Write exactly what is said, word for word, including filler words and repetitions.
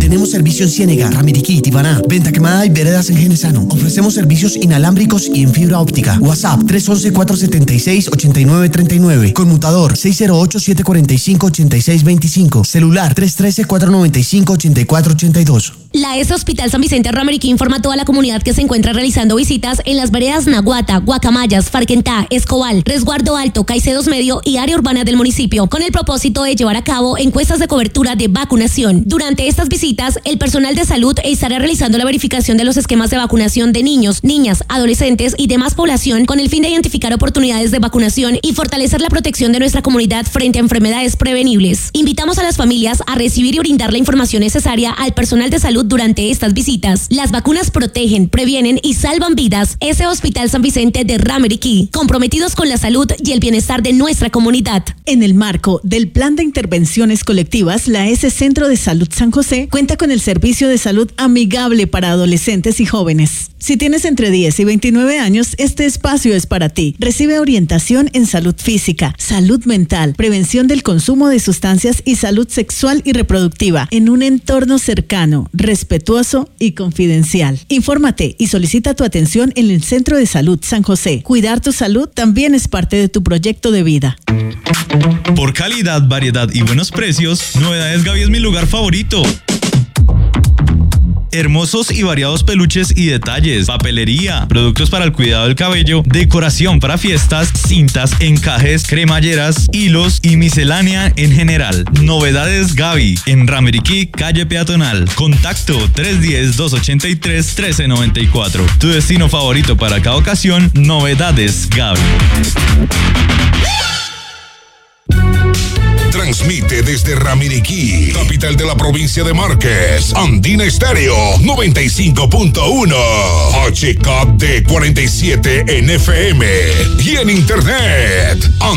Tenemos servicio en Ciénega, Ramiriquí, Tibaná, Venta Quemada y Veredas en Genesano. Ofrecemos servicios inalámbricos y en fibra óptica. WhatsApp tres uno uno, cuatro siete seis, ocho nueve tres nueve. Conmutador seis cero ocho, siete cuatro cinco, ocho seis dos cinco. Celular tres uno tres, cuatro nueve cinco, ocho cuatro ocho dos. La E S Hospital San Vicente Ramiriquí informa a toda la comunidad que se encuentra realizando visitas en las veredas Naguata, Guacamayas, Farquentá, Escobal, Resguardo Alto, Caicedos Medio y área urbana del municipio, con el propósito de llevar a cabo encuestas de cobertura de vacunación. Durante estas visitas, el personal de salud estará realizando la verificación de los esquemas de vacunación de niños, niñas, adolescentes y demás población con el fin de identificar oportunidades de vacunación y fortalecer la protección de nuestra comunidad frente a enfermedades prevenibles. Invitamos a las familias a recibir y brindar la información necesaria al personal de salud durante estas visitas. Las vacunas protegen, previenen y salvan vidas. Ese Hospital San Vicente de Ramiriquí, comprometidos con la salud y el bienestar de nuestra comunidad. En el marco del Plan de Intervenciones Colectivas, la E S Centro de Salud San José cuenta con el servicio de salud amigable para adolescentes y jóvenes. Si tienes entre diez y veintinueve años, este espacio es para ti. Recibe orientación en salud física, salud mental, prevención del consumo de sustancias y salud sexual y reproductiva en un entorno cercano, respetuoso y confidencial. Infórmate y solicita tu atención en el Centro de Salud San José. Cuidar tu salud también es parte de tu proyecto de vida. Por calidad, variedad y buenos precios, Novedades Gaby es mi lugar favorito. Hermosos y variados peluches y detalles, papelería, productos para el cuidado del cabello, decoración para fiestas, cintas, encajes, cremalleras, hilos y miscelánea en general. Novedades Gaby, en Ramiriquí, calle peatonal. Contacto tres uno cero, dos ocho tres, uno tres nueve cuatro. Tu destino favorito para cada ocasión, Novedades Gaby. Transmite desde Ramiriquí, capital de la provincia de Márquez, Andina Estéreo noventa y cinco punto uno, H K D cuarenta y siete en F M y en internet.